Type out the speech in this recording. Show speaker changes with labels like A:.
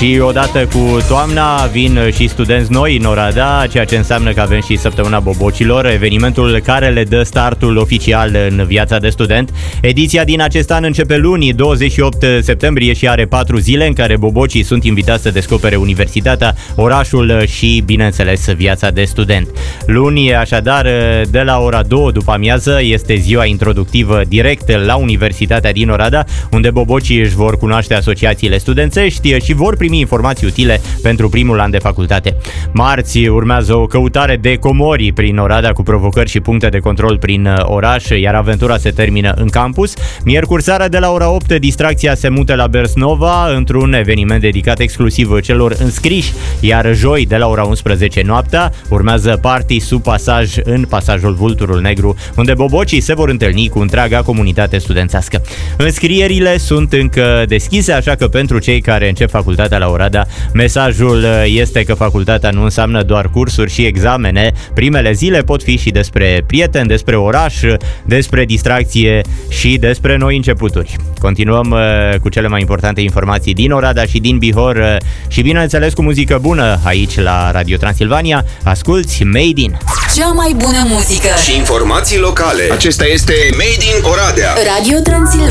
A: Și odată cu toamna vin și studenți noi în Oradea, ceea ce înseamnă că avem și săptămâna bobocilor, evenimentul care le dă startul oficial în viața de student. Ediția din acest an începe luni, 28 septembrie, și are 4 zile în care bobocii sunt invitați să descopere universitatea, orașul și, bineînțeles, viața de student. Luni, așadar, de la ora 2 după amiază, este ziua introductivă direct la Universitatea din Oradea, unde bobocii își vor cunoaște asociațiile studențești și vor primi informații utile pentru primul an de facultate. Marți urmează o căutare de comori prin Oradea cu provocări și puncte de control prin oraș, iar aventura se termină în campus. Miercuri seara de la ora 8, distracția se mută la Bers Nova într-un eveniment dedicat exclusiv celor înscriși, iar joi de la ora 11 noaptea urmează party sub pasaj în pasajul Vulturul Negru, unde bobocii se vor întâlni cu întreaga comunitate studențească. Înscrierile sunt încă deschise, așa că pentru cei care încep facultatea la Oradea, mesajul este că facultatea nu înseamnă doar cursuri și examene. Primele zile pot fi și despre prieteni, despre oraș, despre distracție și despre noi începuturi. Continuăm cu cele mai importante informații din Oradea și din Bihor și, bineînțeles, cu muzică bună aici la Radio Transilvania. Asculți Made in.
B: Cea mai bună muzică
C: și informații locale.
D: Acesta este Made in Oradea.
B: Radio Transilvania.